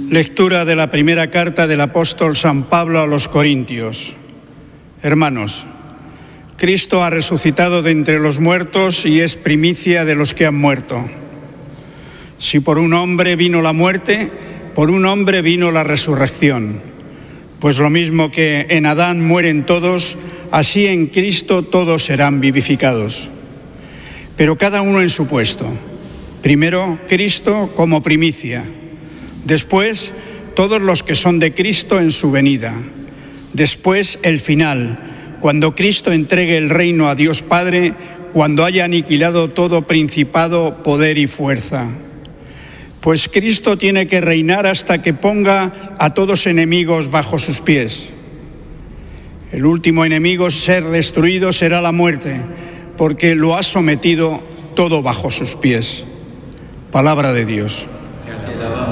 Lectura de la primera carta del apóstol San Pablo a los Corintios. Hermanos, Cristo ha resucitado de entre los muertos y es primicia de los que han muerto. Si por un hombre vino la muerte, por un hombre vino la resurrección. Pues lo mismo que en Adán mueren todos, así en Cristo todos serán vivificados. Pero cada uno en su puesto. Primero, Cristo como primicia. Después, todos los que son de Cristo en su venida. Después, el final, cuando Cristo entregue el reino a Dios Padre, cuando haya aniquilado todo principado, poder y fuerza. Pues Cristo tiene que reinar hasta que ponga a todos enemigos bajo sus pies. El último enemigo a ser destruido será la muerte, porque lo ha sometido todo bajo sus pies. Palabra de Dios. Te alabamos.